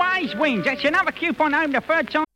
always wins. That's another coupon home the third time.